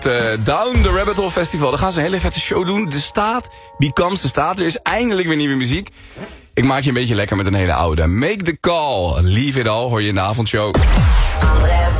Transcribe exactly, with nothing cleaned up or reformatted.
Uh, Down the Rabbit Hole Festival. Daar gaan ze een hele vette show doen. De staat becomes de staat. Er is eindelijk weer nieuwe muziek. Ik maak je een beetje lekker met een hele oude. Make the Call. Leave it all. Hoor je in de avondshow. André